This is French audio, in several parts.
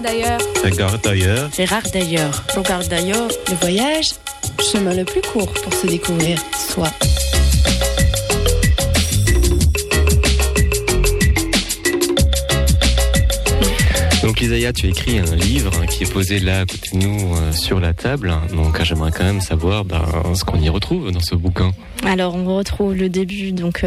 D'ailleurs. Regarde d'ailleurs. Gérard d'ailleurs. Regarde d'ailleurs. Le voyage, chemin le plus court pour se découvrir soi. Donc Isaiah, tu as écrit un livre qui est posé là à côté de nous sur la table. Donc j'aimerais quand même savoir ce qu'on y retrouve dans ce bouquin. Alors on retrouve le début, donc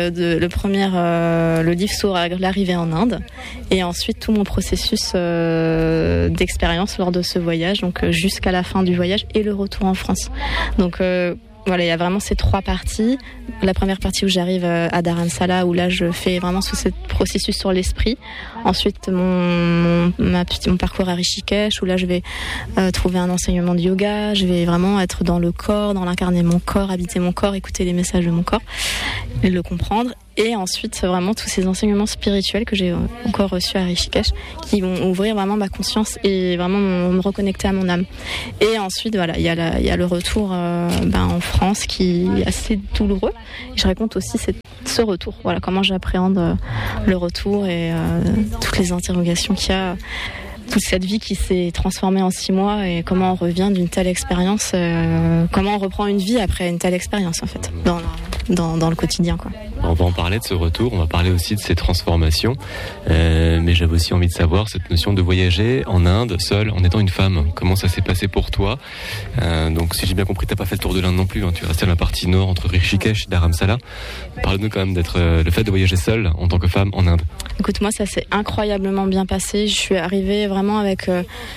le livre sur l'arrivée en Inde, et ensuite tout mon processus d'expérience lors de ce voyage, donc jusqu'à la fin du voyage et le retour en France. Donc voilà, il y a vraiment ces trois parties. La première partie où j'arrive à Dharamsala, où là je fais vraiment tout ce processus sur l'esprit. Ensuite mon parcours à Rishikesh, où là je vais trouver un enseignement de yoga. Je vais vraiment être dans le corps, dans l'incarner mon corps, habiter mon corps, écouter les messages de mon corps et le comprendre. Et ensuite, vraiment tous ces enseignements spirituels que j'ai encore reçus à Rishikesh, qui vont ouvrir vraiment ma conscience et vraiment me reconnecter à mon âme. Et ensuite, voilà, il y a le retour en France qui est assez douloureux. Et je raconte aussi ce retour, voilà, comment j'appréhende le retour et toutes les interrogations qu'il y a. Toute cette vie qui s'est transformée en 6 mois et comment on revient d'une telle expérience, comment on reprend une vie après une telle expérience en fait, dans le quotidien quoi. On va en parler de ce retour, on va parler aussi de ces transformations, mais j'avais aussi envie de savoir cette notion de voyager en Inde seule en étant une femme. Comment ça s'est passé pour toi? Donc si j'ai bien compris, t'as pas fait le tour de l'Inde non plus, hein. Tu es resté dans la partie nord entre Rishikesh et Dharamsala. Parle-nous quand même le fait de voyager seule en tant que femme en Inde. Écoute, moi ça s'est incroyablement bien passé. Je suis arrivée vraiment avec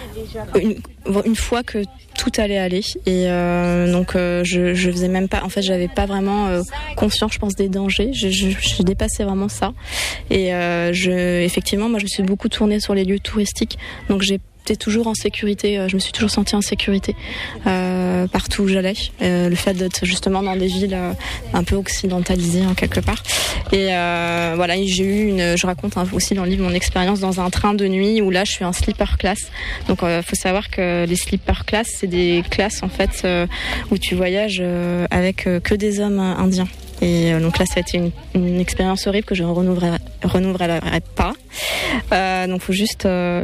une fois que tout allait aller et donc je faisais même pas, en fait j'avais pas vraiment conscience, je pense, des dangers. J'ai dépassé vraiment ça et effectivement moi je me suis beaucoup tournée sur les lieux touristiques, donc j'étais toujours en sécurité, je me suis toujours sentie en sécurité partout où j'allais, le fait d'être justement dans des villes un peu occidentalisées en quelque part. Et voilà, j'ai eu je raconte aussi dans le livre mon expérience dans un train de nuit où là je suis en sleeper class. Donc faut savoir que les sleeper class, c'est des classes en fait où tu voyages avec que des hommes indiens. Et donc là ça a été une expérience horrible que je ne renouvellerai pas. Donc faut juste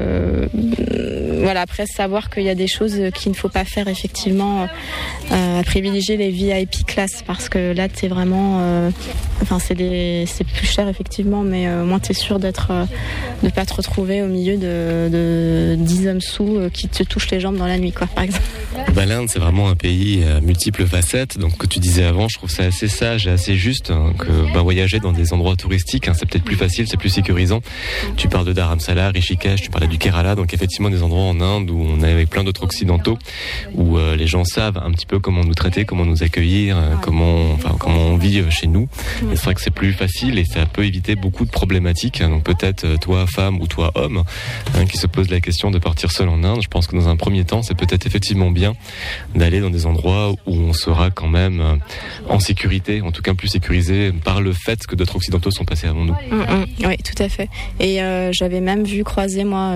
voilà, après savoir qu'il y a des choses qu'il ne faut pas faire effectivement, privilégier les VIP class parce que là t'es vraiment c'est plus cher effectivement, mais au moins t'es sûr de pas te retrouver au milieu de 10 hommes sous qui te touchent les jambes dans la nuit quoi, par exemple. L'Inde c'est vraiment un pays à multiples facettes, donc que tu disais avant, je trouve ça assez sage et assez juste que voyager dans des endroits touristiques, c'est peut-être plus facile, c'est plus sécurisant. Tu parles de Dharamsala, Rishikesh, tu parlais du Kerala, donc effectivement des endroits en Inde où on est avec plein d'autres occidentaux, où les gens savent un petit peu comment nous traiter, comment nous accueillir, comment on vit chez nous. Et c'est vrai que c'est plus facile et ça peut éviter beaucoup de problématiques. Donc peut-être toi femme ou toi homme qui se pose la question de partir seul en Inde, je pense que dans un premier temps c'est peut-être effectivement bien d'aller dans des endroits où on sera quand même en sécurité, en tout cas plus sécurisé par le fait que d'autres occidentaux sont passés avant nous. Oui, tout à fait. Et j'avais même vu croiser moi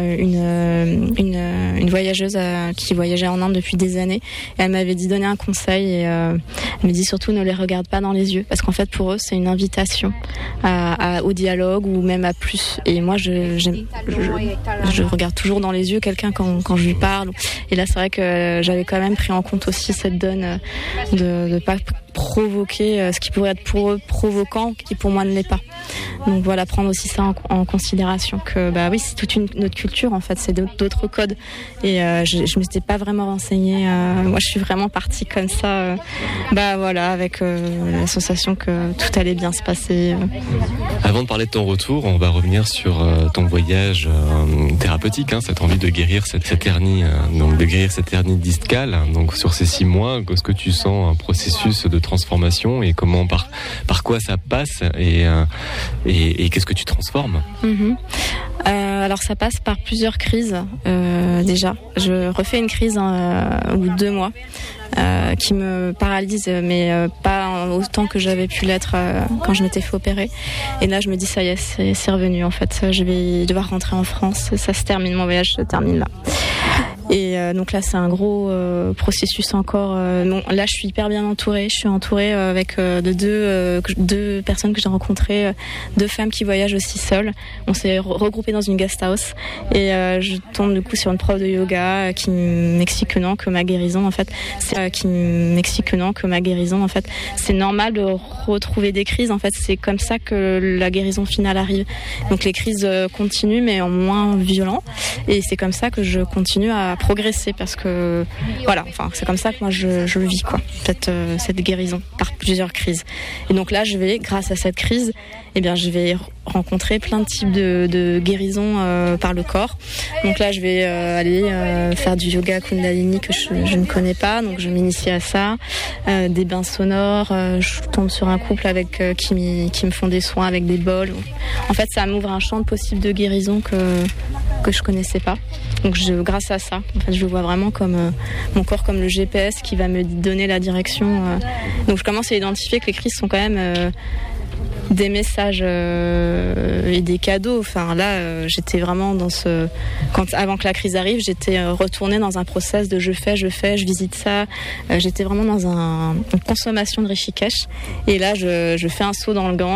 une voyageuse qui voyageait en Inde depuis des années, et elle m'avait donné un conseil et elle me dit surtout ne les regarde pas dans les yeux parce qu'en fait pour eux c'est une invitation au dialogue ou même à plus. Et moi je regarde toujours dans les yeux quelqu'un quand je lui parle, et là c'est vrai que j'avais quand même pris en compte aussi cette donne de pas provoquer ce qui pourrait être pour eux provoquant, qui pour moi ne l'est pas. Donc voilà, prendre aussi ça en considération, que oui, c'est toute notre culture en fait, c'est d'autres codes, et je me suis pas vraiment renseignée, moi je suis vraiment partie comme ça, voilà, avec la sensation que tout allait bien se passer. Avant de parler de ton retour, on va revenir sur ton voyage thérapeutique, cette envie de guérir cette hernie, donc de guérir cette hernie discale. Donc sur ces 6 mois, est-ce que tu sens un processus de transformation et comment par quoi ça passe et qu'est-ce que tu transformes? Alors ça passe par plusieurs crises déjà. Je refais une crise au bout de 2 mois qui me paralyse, mais pas autant que j'avais pu l'être quand je m'étais fait opérer. Et là je me dis ça y est, c'est revenu en fait. Je vais devoir rentrer en France, ça se termine, mon voyage se termine là. Et donc là, c'est un gros processus encore. Bon, là, je suis hyper bien entourée. Je suis entourée avec de deux personnes que j'ai rencontrées, 2 femmes qui voyagent aussi seules. On s'est regroupées dans une guest house et je tombe du coup sur une prof de yoga qui m'explique que non, que ma guérison, en fait, c'est normal de retrouver des crises. En fait, c'est comme ça que la guérison finale arrive. Donc les crises continuent, mais en moins violent. Et c'est comme ça que je continue à progresser parce que voilà, enfin c'est comme ça que moi je le vis quoi, cette guérison par plusieurs crises. Et donc là grâce à cette crise, je vais rencontrer plein de types de guérisons par le corps. Donc là je vais aller faire du yoga Kundalini que je ne connais pas, donc je m'initie à ça, des bains sonores, je tombe sur un couple avec qui me font des soins avec des bols. En fait ça m'ouvre un champ de possibles de guérison que je connaissais pas. Donc grâce à ça, en fait, je le vois vraiment comme mon corps comme le GPS qui va me donner la direction. Donc je commence à identifier que les crises sont quand même des messages et des cadeaux. Enfin là, j'étais vraiment dans avant que la crise arrive, j'étais retournée dans un process de je visite ça. J'étais vraiment dans une consommation de Rishikesh. Et là, je fais un saut dans le Gange.